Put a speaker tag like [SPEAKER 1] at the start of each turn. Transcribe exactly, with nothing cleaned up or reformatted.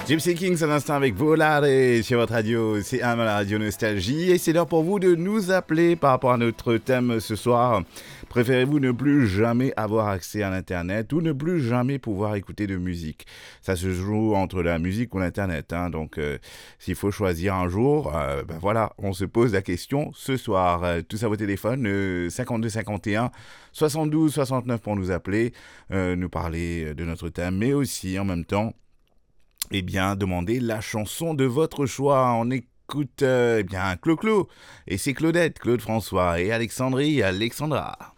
[SPEAKER 1] Gypsy Kings un instant avec Volare sur votre radio, c'est à la radio Nostalgie et c'est l'heure pour vous de nous appeler par rapport à notre thème ce soir. Préférez-vous ne plus jamais avoir accès à l'internet ou ne plus jamais pouvoir écouter de musique? Ça se joue entre la musique ou l'internet, hein, donc euh, s'il faut choisir un jour, euh, ben voilà, on se pose la question ce soir. Euh, tout ça au téléphone, euh, cinquante-deux cinquante et un soixante-douze soixante-neuf pour nous appeler, euh, nous parler de notre thème, mais aussi en même temps eh bien, demandez la chanson de votre choix. On écoute, euh, eh bien, Clo-Clo. Et c'est Claudette, Claude François et Alexandrie, Alexandra.